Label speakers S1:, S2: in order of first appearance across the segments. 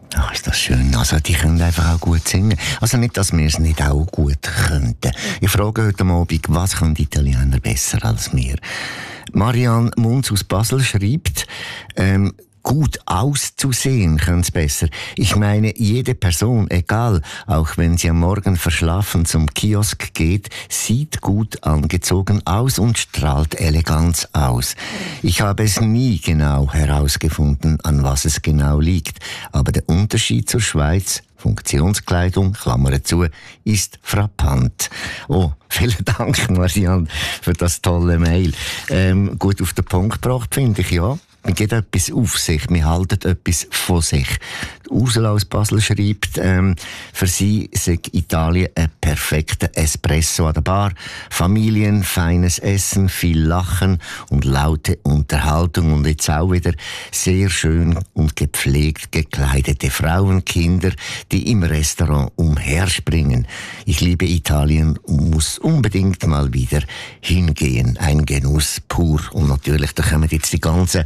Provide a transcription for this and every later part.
S1: Ach, ist das schön. Also, die können einfach auch gut singen. Also nicht, dass wir es nicht auch gut könnten. Ich frage heute Abend, was können die Italiener besser als wir? Marianne Munz aus Basel schreibt, gut auszusehen können sie besser. Ich meine, jede Person, egal, auch wenn sie am Morgen verschlafen zum Kiosk geht, sieht gut angezogen aus und strahlt Eleganz aus. Ich habe es nie genau herausgefunden, an was es genau liegt. Aber der Unterschied zur Schweiz, Funktionskleidung, Klammer zu, ist frappant. Oh, vielen Dank, Marianne, für das tolle Mail. Gut auf den Punkt gebracht, finde ich, ja. Man geht etwas auf sich, man haltet etwas von sich. Ursula aus Basel schreibt, für sie sei Italien ein perfekter Espresso an der Bar. Familien, feines Essen, viel Lachen und laute Unterhaltung und jetzt auch wieder sehr schön und gepflegt gekleidete Frauen, Kinder, die im Restaurant umherspringen. Ich liebe Italien und muss unbedingt mal wieder hingehen. Ein Genuss pur. Und natürlich, da kommen jetzt die ganzen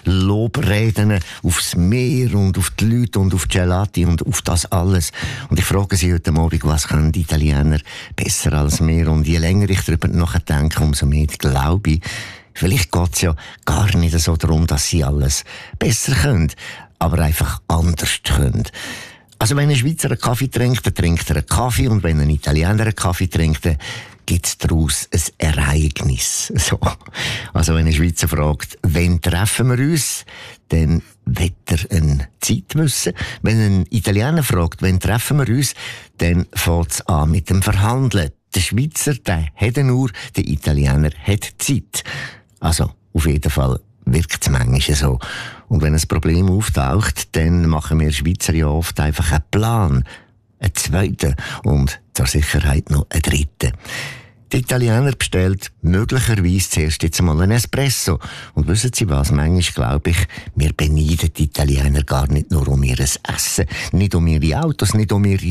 S1: Lobreden aufs Meer und auf die Leute und auf die Gelati und auf das alles. Und ich frage Sie heute Abend, was können die Italiener besser als wir? Und je länger ich darüber nachdenke, umso mehr glaube ich, vielleicht geht es ja gar nicht so darum, dass sie alles besser können, aber einfach anders können. Also wenn ein Schweizer einen Kaffee trinkt, dann trinkt er einen Kaffee, und wenn ein Italiener einen Kaffee trinkt, dann gibt es daraus ein Ereignis. So. Also wenn ein Schweizer fragt, wann treffen wir uns, dann will er eine Zeit wissen. Wenn ein Italiener fragt, wann treffen wir uns, dann fängt es an mit dem Verhandeln. Der Schweizer, der hat eine Uhr, der Italiener hat Zeit. Also auf jeden Fall wirkt es manchmal so. Und wenn ein Problem auftaucht, dann machen wir Schweizer ja oft einfach einen Plan, einen zweiten und zur Sicherheit noch einen dritten. Die Italiener bestellt möglicherweise zuerst jetzt einmal einen Espresso. Und wissen Sie was? Manchmal glaube ich, wir beneiden die Italiener gar nicht nur um ihr Essen, nicht um ihre Autos, nicht um ihr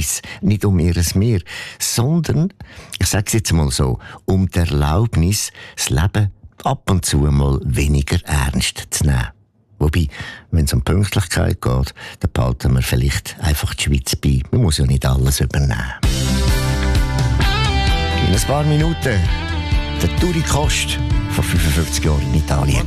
S1: Meer, sondern, ich sage es jetzt mal so, um die Erlaubnis, das Leben ab und zu mal weniger ernst zu nehmen. Wobei, wenn es um Pünktlichkeit geht, dann behalten wir vielleicht einfach die Schweiz bei. Man muss ja nicht alles übernehmen. In ein paar Minuten der Touri Kost vor 55 Jahren in Italien.